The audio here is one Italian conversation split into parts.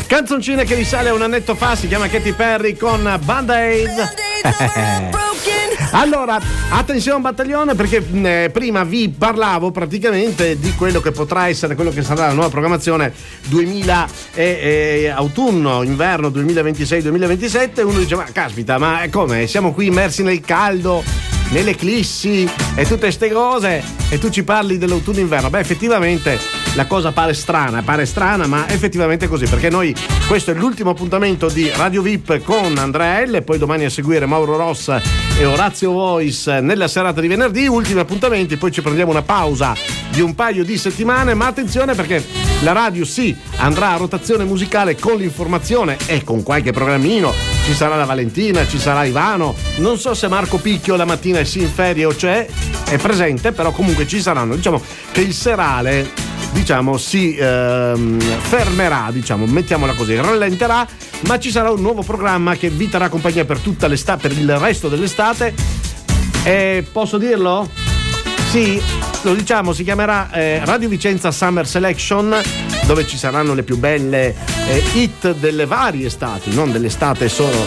Canzoncina che risale a un annetto fa, si chiama Katy Perry con Band-Aid. Allora, attenzione battaglione, perché prima vi parlavo praticamente di quello che potrà essere, quello che sarà la nuova programmazione autunno, inverno 2026-2027. Uno dice, ma caspita, ma come? Siamo qui immersi nel caldo, nelle eclissi e tutte ste cose, e tu ci parli dell'autunno-inverno. Beh, effettivamente la cosa pare strana, ma effettivamente è così, perché noi, questo è l'ultimo appuntamento di Radio VIP con Andrea L, poi domani a seguire Mauro Rossa e Orazio Voice nella serata di venerdì, ultimi appuntamenti, poi ci prendiamo una pausa di un paio di settimane, ma attenzione perché la radio sì andrà a rotazione musicale con l'informazione e con qualche programmino. Ci sarà la Valentina, ci sarà Ivano, non so se Marco Picchio la mattina è sì in ferie o è presente, però comunque ci saranno. Diciamo che il serale, diciamo, si fermerà, diciamo, mettiamola così, rallenterà, ma ci sarà un nuovo programma che vi terrà compagnia per tutta l'estate, per il resto dell'estate. E posso dirlo? Sì, lo diciamo, si chiamerà Radio Vicenza Summer Selection, dove ci saranno le più belle hit delle varie estati, non dell'estate solo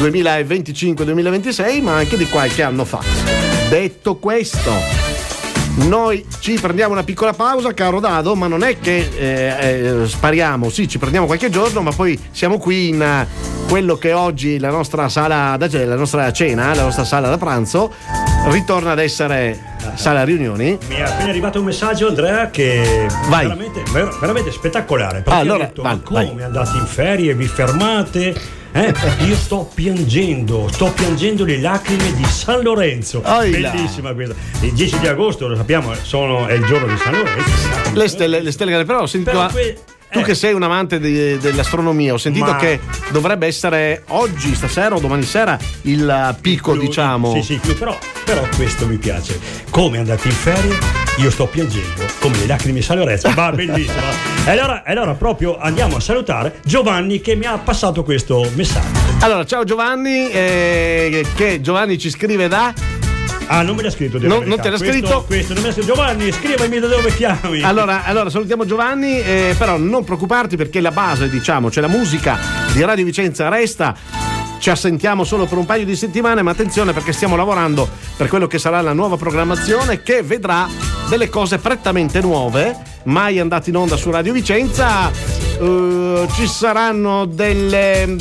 2025-2026, ma anche di qualche anno fa. Detto questo, noi ci prendiamo una piccola pausa, caro Dado, ma non è che spariamo, sì, ci prendiamo qualche giorno, ma poi siamo qui in quello che oggi la nostra sala la nostra cena, la nostra sala da pranzo, ritorna ad essere sala riunioni. Mi è appena arrivato un messaggio, Andrea, che veramente spettacolare, perché ha detto, ma come andate in ferie, vi fermate? Io sto piangendo le lacrime di San Lorenzo. Bellissima questa. Il 10 di agosto, lo sappiamo, è il giorno di San Lorenzo. Le stelle, però ho sentito tu che sei un amante dell'astronomia, ho sentito che dovrebbe essere oggi, stasera o domani sera il picco, diciamo. Sì, però questo mi piace. Come andate in ferie? Io sto piangendo come le lacrime di San Lorenzo. Va, bellissimo. E allora proprio andiamo a salutare Giovanni, che mi ha passato questo messaggio. Allora, ciao Giovanni, che Giovanni ci scrive da... non me l'ha scritto. Non te l'ha scritto? Questo non me l'ha scritto. Giovanni, scrivimi da dove chiami. Allora salutiamo Giovanni, però non preoccuparti, perché la base, diciamo, cioè la musica di Radio Vicenza resta. Ci assentiamo solo per un paio di settimane, ma attenzione, perché stiamo lavorando per quello che sarà la nuova programmazione, che vedrà delle cose prettamente nuove, mai andate in onda su Radio Vicenza. Ci saranno delle...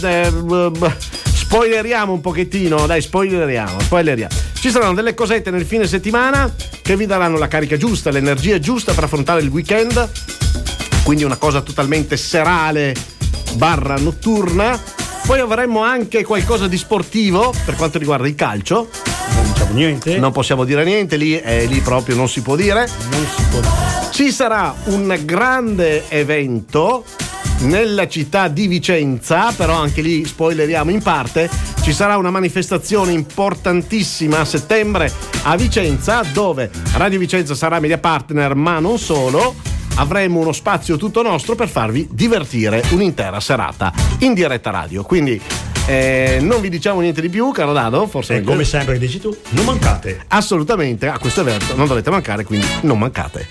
spoileriamo un pochettino, dai, spoileriamo. Ci saranno delle cosette nel fine settimana che vi daranno la carica giusta, l'energia giusta per affrontare il weekend, quindi una cosa totalmente serale / notturna. Poi avremo anche qualcosa di sportivo per quanto riguarda il calcio. Non diciamo niente. Non possiamo dire niente, lì proprio non si può dire. Ci sarà un grande evento nella città di Vicenza, però anche lì spoileriamo in parte. Ci sarà una manifestazione importantissima a settembre a Vicenza, dove Radio Vicenza sarà media partner, ma non solo. Avremo uno spazio tutto nostro per farvi divertire un'intera serata in diretta radio. Quindi non vi diciamo niente di più, caro Dado, forse come sempre che dici tu, non mancate. Assolutamente, questo è vero, non dovete mancare, quindi non mancate.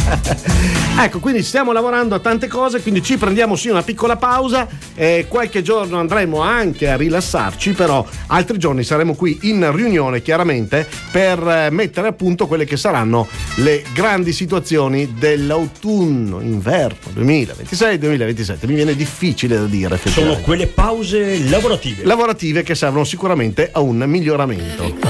Ecco, quindi stiamo lavorando a tante cose, quindi ci prendiamo sì una piccola pausa, qualche giorno andremo anche a rilassarci, però altri giorni saremo qui in riunione, chiaramente, per mettere a punto quelle che saranno le grandi situazioni dell'autunno-inverno 2026-2027. Mi viene difficile da dire. Sono quelle pause lavorative che servono sicuramente a un miglioramento.